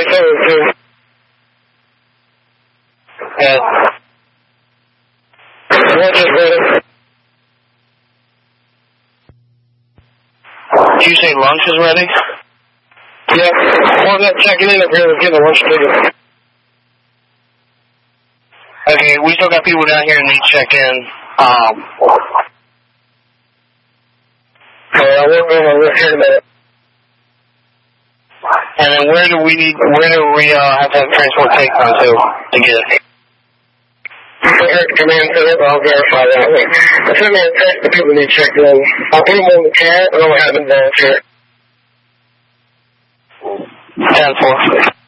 2. Yeah. Lunch is ready. Did you say lunch is ready? Yeah. Well, I'm not checking in up here. We're getting a lunch ticket. Okay, we still got people down here that need to check in. I'll work on my list here in a minute. And then where do we have to have transport take on to get it? Command center, I'll verify that way. I'll send me a text that people need to check in. I'll put them on the chat, and I'll have them volunteer. 10-4.